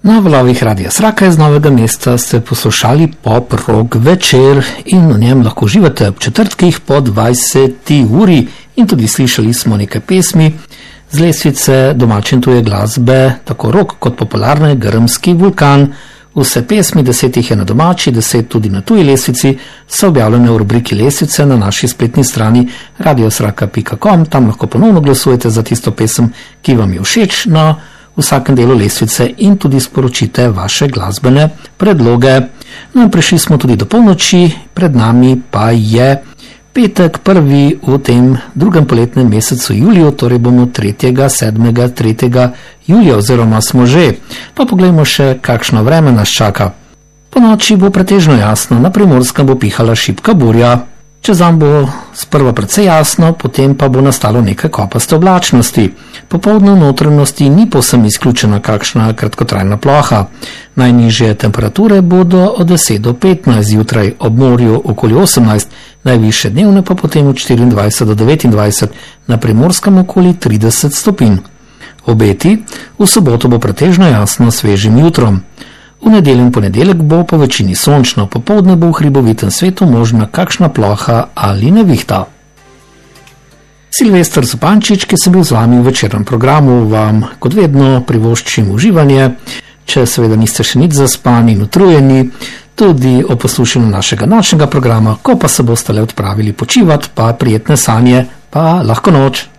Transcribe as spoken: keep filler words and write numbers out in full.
Na valovih Radia Sraka iz Novega mesta ste poslušali pop rock večer in na njem lahko uživate ob četrtkih po dvajseti uri in tudi slišali smo nekaj pesmi z lestvice domače in tuje glasbe, tako rock kot popularne Grmski vulkan. Vse pesmi, deset jih je na domači, deset tudi na tuji lestvici, so objavljene v rubriki lestvice na naši spletni strani radio sraka pika com. Tam lahko ponovno glasujete za tisto pesem, ki vam je všeč na vsakem delu lestvice in tudi sporočite vaše glasbene predloge. No in prišli smo tudi do polnoči, pred nami pa je petek prvi v tem drugem poletnem mesecu juliju, torej bomo tretjega, sedmega, tretjega julija oziroma smo že. Pa poglejmo še, kakšno vreme nas čaka. Po noči bo pretežno jasno, na Primorskem bo pihala šibka burja. Čez dan bo sprva precej jasno, potem pa bo nastalo nekaj kopaste oblačnosti. Popoldne v notranjosti ni povsem izključena kakšna kratkotrajna ploha. Najnižje temperature bodo od deset do petnajst zjutraj, ob morju okoli osemnajst, najvišje dnevne pa potem od štiriindvajset do devetindvajset, na Primorskem okoli trideset stopinj. Obeti, v soboto bo pretežno jasno s svežim jutrom. V nedeljo in ponedeljek bo po večini sončno, popoldne bo v hribovitem svetu možna kakšna ploha ali nevihta. Silvester Zupančič, ki sem bil z vami v večernem programu, vam kot vedno privoščim uživanje, če seveda niste še nič zaspani in utrujeni, tudi o poslušanju našega nočnega programa, ko pa se boste le odpravili počivati, pa prijetne sanje, pa lahko noč.